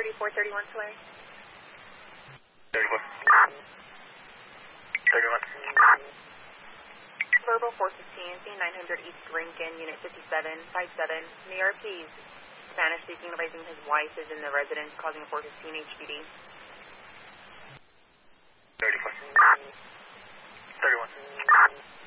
3431 Tulare. 31. Verbal 415, C900 East Lincoln, Unit 5757, New York Keys. Spanish speaking, advising his wife is in the residence causing a 415 HPD. 34.